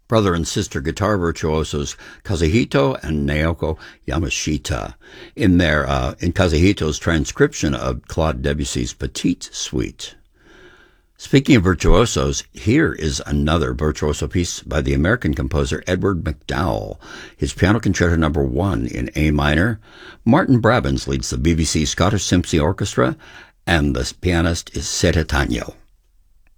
brother and sister guitar virtuosos Kazuhito and Naoko Yamashita in Kazuhito's transcription of Claude Debussy's Petite Suite. Speaking of virtuosos, here is another virtuoso piece by the American composer Edward MacDowell, his Piano Concerto No. 1 in A minor. Martin Brabants leads the BBC Scottish Symphony Orchestra, and the pianist is Sete Tagno.